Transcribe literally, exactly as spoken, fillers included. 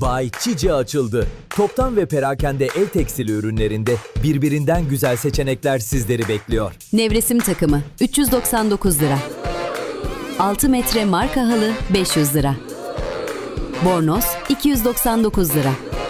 Bay Cici açıldı. Toptan ve perakende el tekstili ürünlerinde birbirinden güzel seçenekler sizleri bekliyor. Nevresim takımı üç yüz doksan dokuz lira. altı metre marka halı beş yüz lira. Bornoz iki yüz doksan dokuz lira.